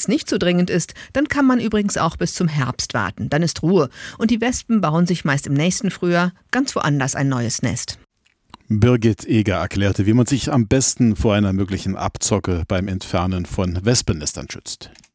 es nicht so dringend ist, dann kann man übrigens auch bis zum Herbst warten. Dann ist Ruhe. Und die Wespen bauen sich meist im nächsten Frühjahr ganz woanders ein neues Nest. Birgit Eger erklärte, wie man sich am besten vor einer möglichen Abzocke beim Entfernen von Wespennestern schützt.